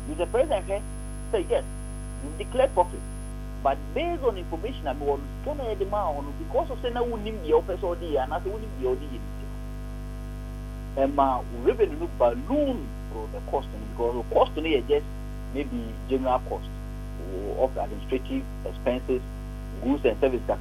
the president say yes, you declare profit, but based on information I want to know the amount because of say na unim the office or the and I say unim the odi and my revenue balloon for the cost because the cost is just maybe general cost of administrative expenses, goods and services that